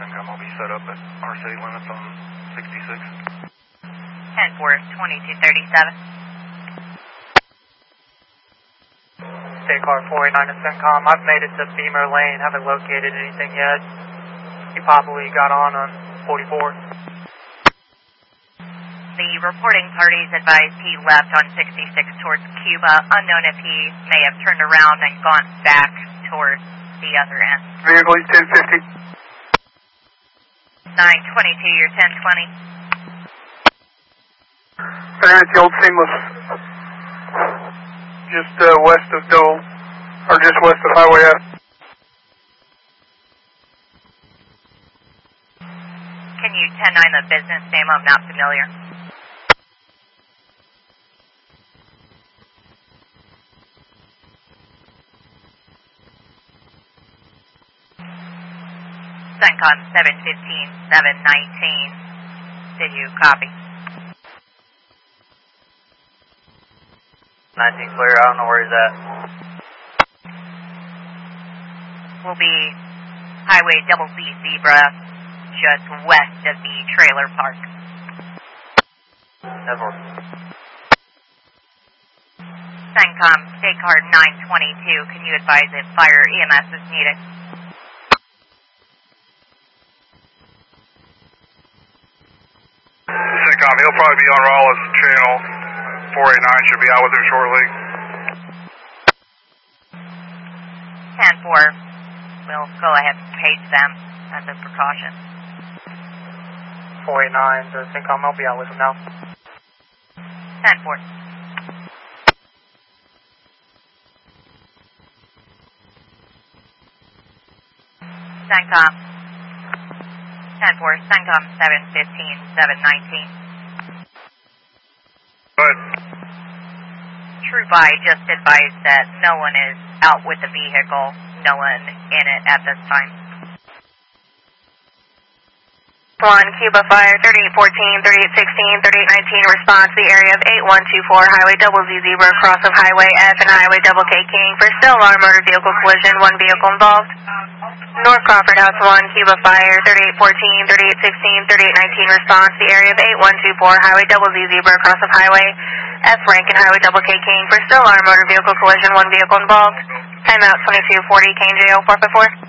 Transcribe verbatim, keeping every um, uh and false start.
CENTCOM. I'll be set up at our city limits on sixty-six. ten four, twenty-two thirty-seven. State car four eight nine to CENTCOM. I've made it to Beamer Lane. Haven't located anything yet. He probably got on on forty-four. The reporting parties advised he left on sixty-six towards Cuba. Unknown if he may have turned around and gone back towards the other end. Vehicle is ten fifty. nine twenty-two, you're ten twenty. There at the old Seamless. Just uh, west of Dole. Or just west of Highway F. Can you ten nine the business name? I'm not familiar. CENTCOM seven fifteen, seven nineteen. Did you copy? nineteen clear, I don't know where he's at. Will be Highway Double B Zebra, just west of the trailer park. Never. CENTCOM, state card nine twenty-two. Can you advise if fire E M S is needed? CENTCOM, he'll probably be on Rollins channel. four eight nine should be out with him shortly. ten four. We'll go ahead and page them as a precaution. four eight nine to CENTCOM. I'll be out with him now. ten four. CENTCOM. ten four, CENTCOM seven fifteen, seven nineteen. Good. Troop I just advised that no one is out with the vehicle, no one in it at this time. one, Cuba Fire, thirty-eight fourteen, thirty-eight sixteen, thirty-eight nineteen, response to the area of eight one two four, Highway Double Z Zebra, cross of Highway F and Highway Double K King, for still alarm motor vehicle collision, one vehicle involved. North Crawford House one, Cuba Fire, thirty-eight fourteen, thirty-eight sixteen, thirty-eight nineteen, response to the area of eight one two four, Highway Double Z Zebra, cross of Highway F Rank and Highway Double K King, for still alarm motor vehicle collision, one vehicle involved. Time out twenty-two forty, K J O four five four.